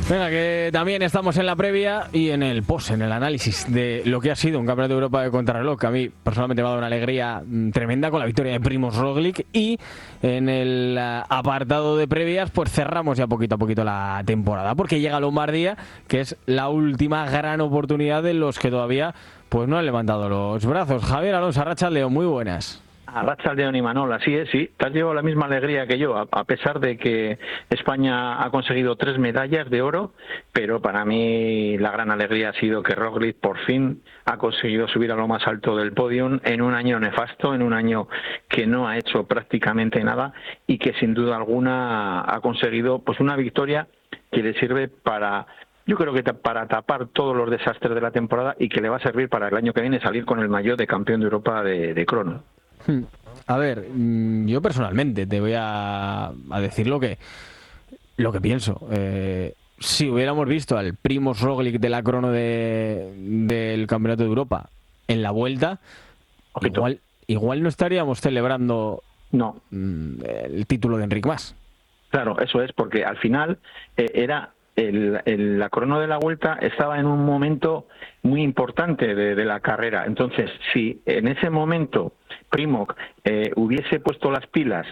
Venga, que también estamos en la previa y en el post, en el análisis de lo que ha sido un Campeonato de Europa de contrarreloj, que a mí personalmente me ha dado una alegría tremenda con la victoria de Primož Roglič, y en el apartado de previas pues cerramos ya poquito a poquito la temporada, porque llega Lombardía, que es la última gran oportunidad de los que todavía pues no han levantado los brazos. Javier Alonso, arratsaldeon, muy buenas. Arratsaldeon, Imanol, así es, sí. Te has llevado la misma alegría que yo, a pesar de que España ha conseguido 3 medallas de oro, pero para mí la gran alegría ha sido que Roglič por fin ha conseguido subir a lo más alto del podium en un año nefasto, en un año que no ha hecho prácticamente nada y que sin duda alguna ha conseguido pues una victoria que le sirve para... Yo creo que para tapar todos los desastres de la temporada y que le va a servir para el año que viene salir con el maillot de campeón de Europa de crono. A ver, yo personalmente te voy a decir lo que pienso. Si hubiéramos visto al Primož Roglič de la crono del Campeonato de Europa en la vuelta, igual no estaríamos celebrando el título de Enric Mas. Claro, eso es, porque al final era... la crono de la Vuelta estaba en un momento muy importante de la carrera. Entonces, si en ese momento Primož hubiese puesto las pilas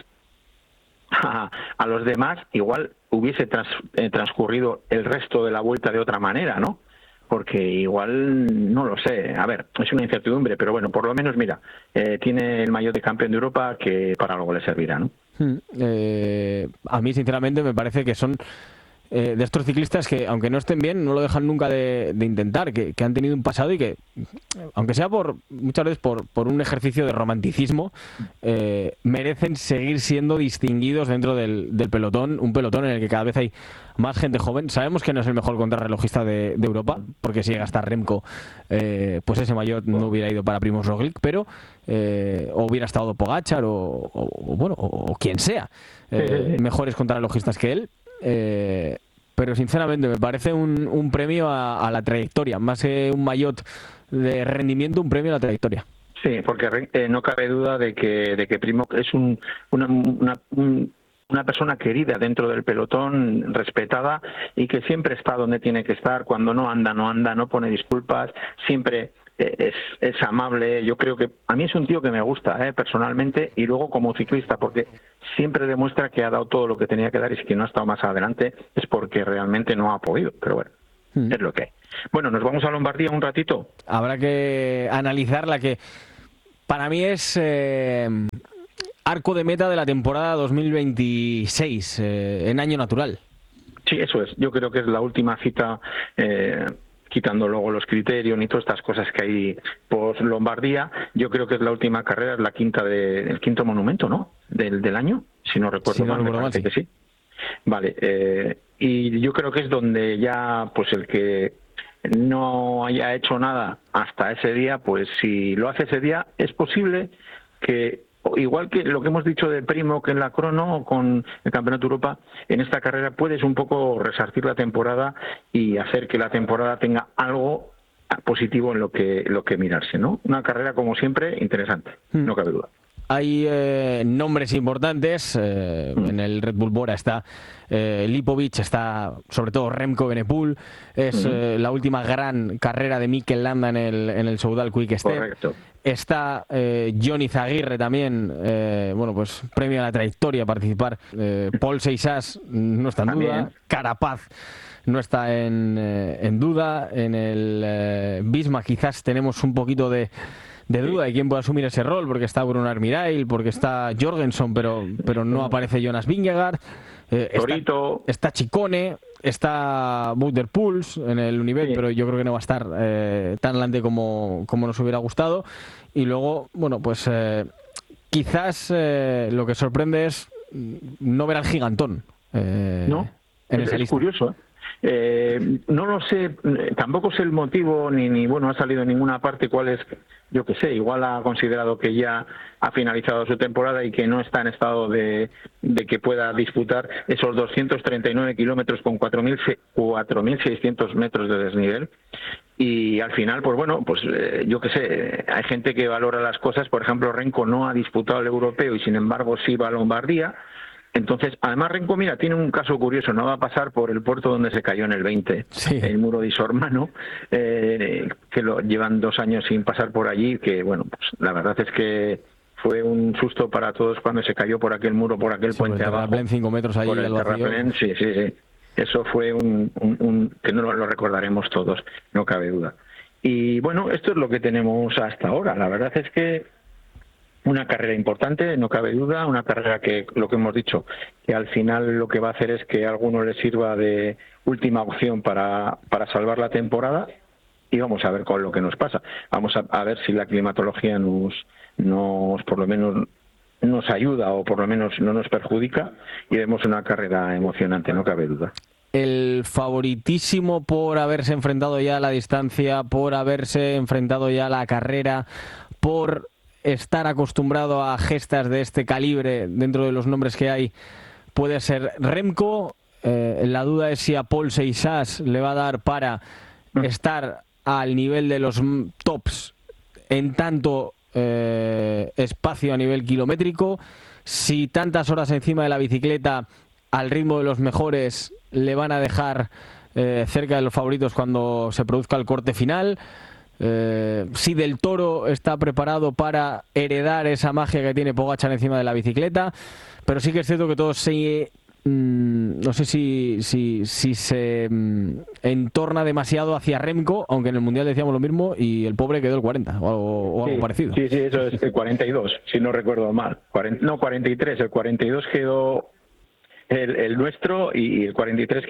a los demás, igual hubiese transcurrido el resto de la Vuelta de otra manera, ¿no? Porque igual, no lo sé, a ver, es una incertidumbre, pero bueno, por lo menos, mira, tiene el maillot de campeón de Europa que para algo le servirá, ¿no? A mí, sinceramente, me parece que son... de estos ciclistas que, aunque no estén bien, no lo dejan nunca de intentar, que han tenido un pasado y que, aunque sea muchas veces por un ejercicio de romanticismo, merecen seguir siendo distinguidos dentro del pelotón, un pelotón en el que cada vez hay más gente joven. Sabemos que no es el mejor contrarrelojista de Europa, porque si llega hasta Remco, pues ese maillot no hubiera ido para Primož Roglič, pero o hubiera estado Pogačar o quien sea, mejores contrarrelojistas que él. Pero sinceramente me parece un premio a la trayectoria, más que un maillot de rendimiento, un premio a la trayectoria. Sí, porque no cabe duda de que Primož es una persona querida dentro del pelotón, respetada, y que siempre está donde tiene que estar. Cuando no anda, no pone disculpas, siempre es amable. Yo creo que a mí es un tío que me gusta personalmente, y luego como ciclista, porque siempre demuestra que ha dado todo lo que tenía que dar, y si que no ha estado más adelante es porque realmente no ha podido, pero bueno, es lo que hay. Bueno, nos vamos a Lombardía un ratito. Habrá que analizar la que para mí es arco de meta de la temporada 2026 en año natural. Sí, eso es. Yo creo que es la última cita, quitando luego los criterios y todas estas cosas que hay por Lombardía. Yo creo que es la última carrera, es la el quinto monumento, ¿no? Del año, si no recuerdo mal, me parece que sí. Vale, y yo creo que es donde ya, pues el que no haya hecho nada hasta ese día, pues si lo hace ese día, es posible que, igual que lo que hemos dicho de Primo, que en la crono con el Campeonato de Europa, en esta carrera puedes un poco resarcir la temporada y hacer que la temporada tenga algo positivo en lo que mirarse, ¿no? Una carrera, como siempre, interesante, no cabe duda. Hay nombres importantes, en el Red Bull Bora está Lipovic, está sobre todo Remco Evenepoel, es la última gran carrera de Mikel Landa en el Soudal Quick Step. Correcto. Está Johnny Zaguirre también, pues premio a la trayectoria, participar. Paul Seixas no está en duda, Carapaz no está en duda, en el Visma quizás tenemos un poquito de duda de quién puede asumir ese rol, porque está Bruno Armirail, porque está Jorgensen, pero no aparece Jonas Vingegaard, está Ciccone, está Wout der Poels en el Univet, pero yo creo que no va a estar tan adelante como nos hubiera gustado. Y luego, pues quizás lo que sorprende es no ver al gigantón en esa lista. Es curioso, no lo sé, tampoco sé el motivo, ni ha salido en ninguna parte cuál es. Yo qué sé, igual ha considerado que ya ha finalizado su temporada y que no está en estado de que pueda disputar esos 239 kilómetros con 4.600 metros de desnivel. Y al final, yo qué sé, hay gente que valora las cosas. Por ejemplo, Renko no ha disputado el europeo y sin embargo sí va a Lombardía. Entonces, además Renko, mira, tiene un caso curioso, no va a pasar por el puerto donde se cayó en el 20, sí, el muro de Isormano, que lo llevan 2 años sin pasar por allí, que bueno, pues la verdad es que fue un susto para todos cuando se cayó por aquel muro, por aquel puente abajo. En 5 metros allí por el terraplén, sí. Eso fue que no lo recordaremos todos, no cabe duda. Y bueno, esto es lo que tenemos hasta ahora. La verdad es que una carrera importante, no cabe duda, una carrera que, lo que hemos dicho, que al final lo que va a hacer es que a alguno le sirva de última opción para salvar la temporada, y vamos a ver con lo que nos pasa. Vamos a ver si la climatología nos por lo menos nos ayuda o por lo menos no nos perjudica, y vemos una carrera emocionante, no cabe duda. El favoritísimo por haberse enfrentado ya a la distancia, por haberse enfrentado ya a la carrera, por estar acostumbrado a gestas de este calibre dentro de los nombres que hay, puede ser Remco. La duda es si a Paul Seixas le va a dar para estar al nivel de los tops en tanto espacio a nivel kilométrico, si tantas horas encima de la bicicleta al ritmo de los mejores le van a dejar cerca de los favoritos cuando se produzca el corte final. Si Del Toro está preparado para heredar esa magia que tiene Pogačar encima de la bicicleta, pero sí que es cierto que todos no sé si se entorna demasiado hacia Remco, aunque en el Mundial decíamos lo mismo y el pobre quedó el 40 o algo parecido. Sí, eso es el 42, si no recuerdo mal. 43, el 42 quedó el nuestro y el 43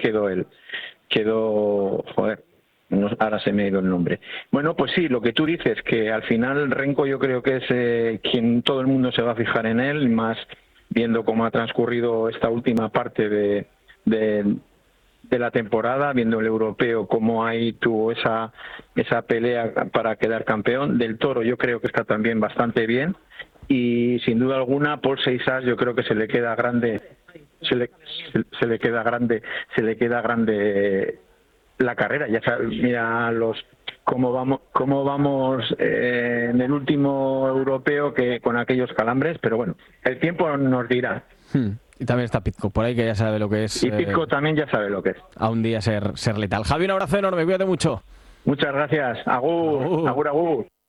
quedó joder. Ahora se me ha ido el nombre. Bueno, pues sí, lo que tú dices, que al final Renko yo creo que es quien todo el mundo se va a fijar en él, más viendo cómo ha transcurrido esta última parte de la temporada, viendo el europeo, cómo ahí tuvo esa pelea para quedar campeón. Del Toro yo creo que está también bastante bien, y sin duda alguna Paul Seixas yo creo que se le queda grande la carrera. Ya sabes, mira cómo vamos en el último europeo, que con aquellos calambres, pero bueno, el tiempo nos dirá. Y también está Pidcock por ahí, que ya sabe lo que es. Y Pidcock también ya sabe lo que es. A un día ser letal. Javi, un abrazo enorme, cuídate mucho. Muchas gracias. Agur.